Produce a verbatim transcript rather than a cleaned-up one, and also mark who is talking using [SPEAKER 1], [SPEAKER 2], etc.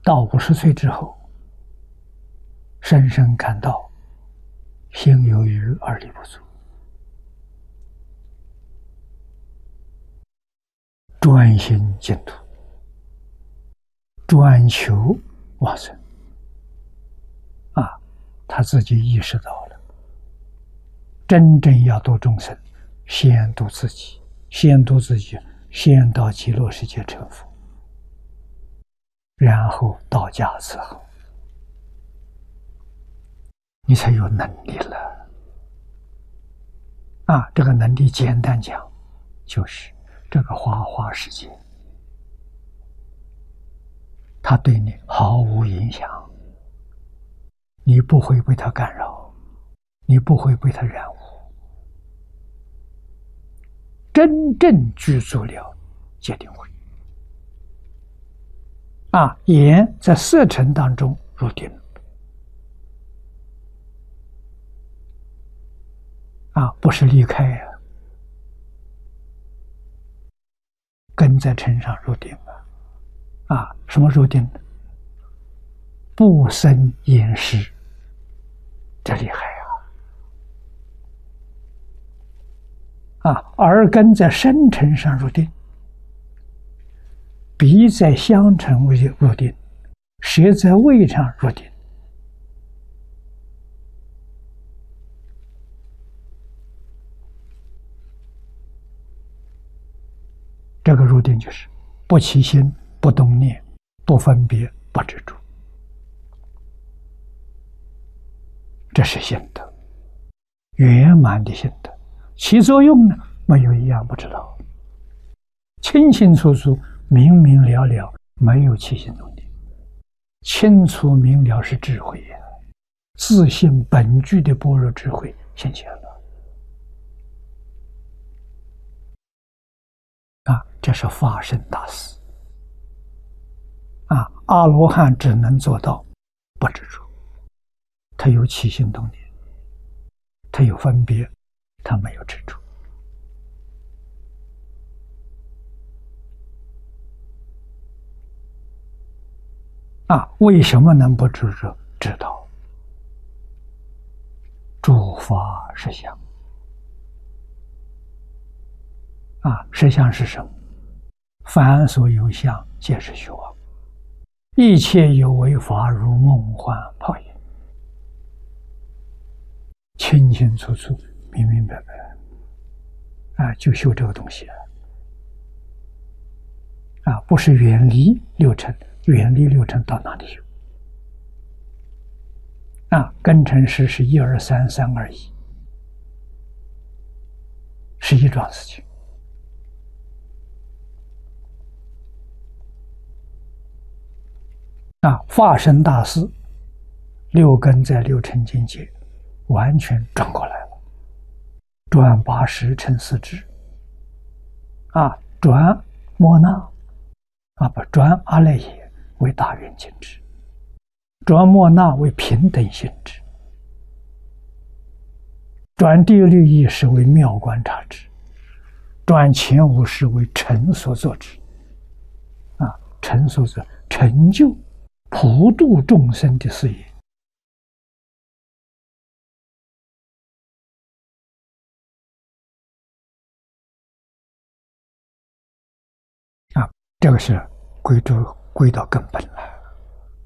[SPEAKER 1] 到五十岁之后，深深感到心有余而力不足，专心净土，专求往生。啊，他自己意识到了，真正要度众生，先度自己，先度自己，先到极乐世界成佛，然后到家伺候，你才有能力了。啊，这个能力简单讲，就是这个花花世界，它对你毫无影响，你不会被它干扰，你不会被它染污。真正具足了戒定慧。啊，眼在色尘当中入定。啊，不是离开呀、啊，根在尘上入定啊！啊，什么入定？不生厌识，这厉害啊！啊，耳根在声尘上入定，鼻在香尘入定，舌在味上入定。这个入定就是不起心、不动念、不分别、不执着，这是心得，圆满的心得。起作用呢，没有一样不知道，清清楚楚、明明了了，没有起心动念。清楚明了是智慧呀，自性本具的般若智慧现前了。啊，这是法身大事。啊，阿罗汉只能做到不执着，他有起心动念，他有分别，他没有执着。啊，为什么能不执着？知道诸法实相。啊，实相是什么？凡所有相，皆是虚妄。一切有为法，如梦幻泡影。清清楚楚，明明白白。啊，就修这个东西。啊，不是远离六尘，远离六尘到哪里修？啊，根尘识是一二三，三二一，是一桩事情。啊，化身大事，六根在六尘境界完全转过来了，转八识成四智。啊，转莫那，啊不，转阿赖耶为大圆镜智，转莫那为平等性智，转第六意识为妙观察智，转前五识为成所作智。啊，成所作成就普度众生的事业。啊，这个是归到归到根本了。